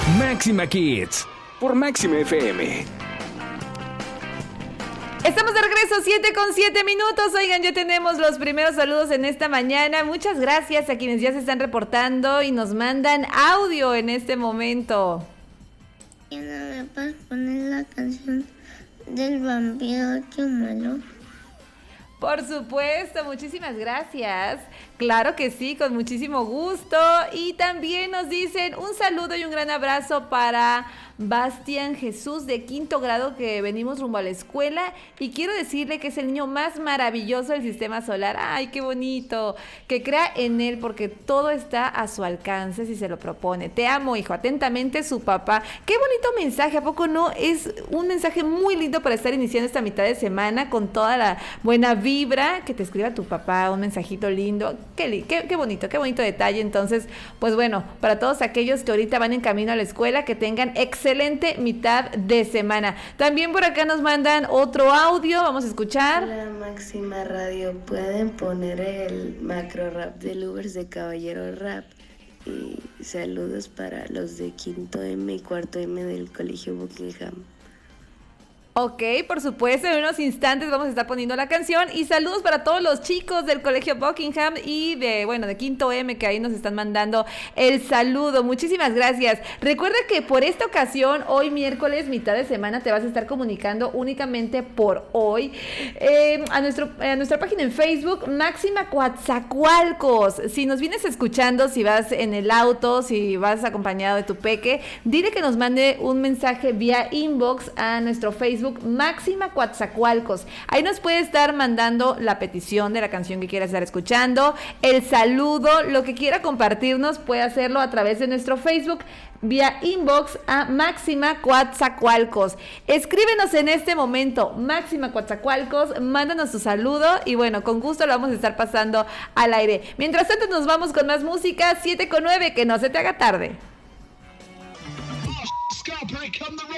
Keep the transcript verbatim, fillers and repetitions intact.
Máxima Kids por Máxima F M. Estamos de regreso, siete con siete minutos. Oigan, ya tenemos los primeros saludos en esta mañana. Muchas gracias a quienes ya se están reportando y nos mandan audio en este momento. ¿Me puedes poner la canción del vampiro Chumalo? Por supuesto, muchísimas gracias. Claro que sí, con muchísimo gusto. Y también nos dicen un saludo y un gran abrazo para Bastián Jesús de quinto grado, que venimos rumbo a la escuela, y quiero decirle que es el niño más maravilloso del sistema solar. ¡Ay, qué bonito! Que crea en él, porque todo está a su alcance si se lo propone. Te amo, hijo. Atentamente, su papá. ¡Qué bonito mensaje! ¿A poco no? Es un mensaje muy lindo para estar iniciando esta mitad de semana con toda la buena vibra. Que te escriba tu papá un mensajito lindo. Qué, qué, qué bonito, qué bonito detalle. Entonces, pues bueno, para todos aquellos que ahorita van en camino a la escuela, que tengan excelente mitad de semana. También por acá nos mandan otro audio, vamos a escuchar. Hola, Máxima Radio, ¿pueden poner el macro rap del Ubers de Caballero Rap? Y saludos para los de quinto M y cuarto M del Colegio Buckingham. Ok, por supuesto, en unos instantes vamos a estar poniendo la canción. Y saludos para todos los chicos del Colegio Buckingham y de, bueno, de Quinto M, que ahí nos están mandando el saludo. Muchísimas gracias. Recuerda que por esta ocasión, hoy miércoles, mitad de semana, te vas a estar comunicando únicamente por hoy eh, a, nuestro, a nuestra página en Facebook, Máxima Coatzacoalcos. Si nos vienes escuchando, si vas en el auto, si vas acompañado de tu peque, dile que nos mande un mensaje vía inbox a nuestro Facebook Máxima Coatzacoalcos. Ahí nos puede estar mandando la petición de la canción que quiera estar escuchando, el saludo, lo que quiera compartirnos, puede hacerlo a través de nuestro Facebook vía inbox a Máxima Coatzacoalcos. Escríbenos en este momento, Máxima Coatzacoalcos, mándanos tu saludo y bueno, con gusto lo vamos a estar pasando al aire. Mientras tanto nos vamos con más música, siete con nueve, que no se te haga tarde.